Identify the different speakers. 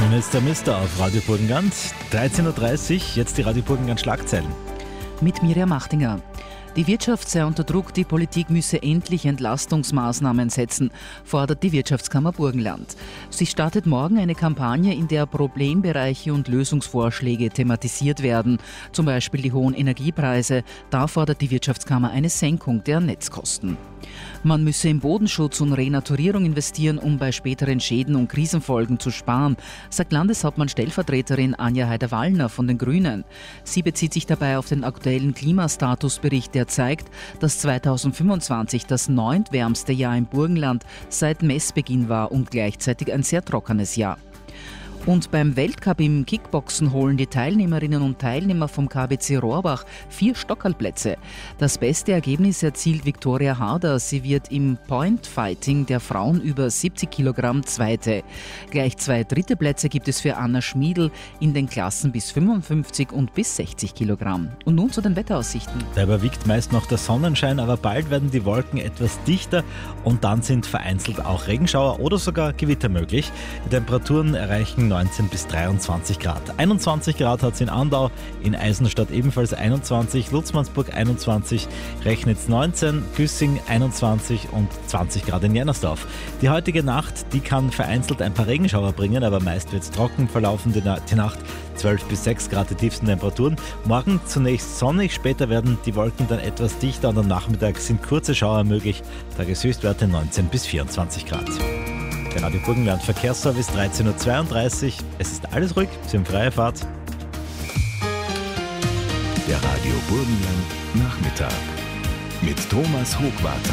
Speaker 1: Nun ist der Mister auf Radio Burgenland. 13.30 Uhr, jetzt die Radio Burgenland Schlagzeilen.
Speaker 2: Mit Mirja Machtinger. Die Wirtschaft sei unter Druck, die Politik müsse endlich Entlastungsmaßnahmen setzen, fordert die Wirtschaftskammer Burgenland. Sie startet morgen eine Kampagne, in der Problembereiche und Lösungsvorschläge thematisiert werden, zum Beispiel die hohen Energiepreise. Da fordert die Wirtschaftskammer eine Senkung der Netzkosten. Man müsse in Bodenschutz und Renaturierung investieren, um bei späteren Schäden und Krisenfolgen zu sparen, sagt Landeshauptmann-Stellvertreterin Anja Heider-Wallner von den Grünen. Sie bezieht sich dabei auf den aktuellen Klimastatusbericht, der zeigt, dass 2025 das 9. wärmste Jahr im Burgenland seit Messbeginn war und gleichzeitig ein sehr trockenes Jahr. Und beim Weltcup im Kickboxen holen die Teilnehmerinnen und Teilnehmer vom KBC Rohrbach 4 Stockerlplätze. Das beste Ergebnis erzielt Viktoria Harder. Sie wird im Point-Fighting der Frauen über 70 Kilogramm Zweite. Gleich 2 dritte Plätze gibt es für Anna Schmiedl in den Klassen bis 55 und bis 60 Kilogramm. Und nun zu den Wetteraussichten.
Speaker 1: Da überwiegt meist noch der Sonnenschein, aber bald werden die Wolken etwas dichter und dann sind vereinzelt auch Regenschauer oder sogar Gewitter möglich. Die Temperaturen erreichen 19 bis 23 Grad. 21 Grad hat es in Andau, in Eisenstadt ebenfalls 21, Lutzmannsburg 21, Rechnitz 19, Güssing 21 und 20 Grad in Jennersdorf. Die heutige Nacht, die kann vereinzelt ein paar Regenschauer bringen, aber meist wird es trocken verlaufen. Die Nacht 12 bis 6 Grad die tiefsten Temperaturen. Morgen zunächst sonnig, später werden die Wolken dann etwas dichter und am Nachmittag sind kurze Schauer möglich. Tageshöchstwerte 19 bis 24 Grad. Der Radio Burgenland Verkehrsservice 13.32 Uhr. Es ist alles ruhig, Sie haben freie Fahrt.
Speaker 3: Der Radio Burgenland Nachmittag mit Thomas Hochwarter.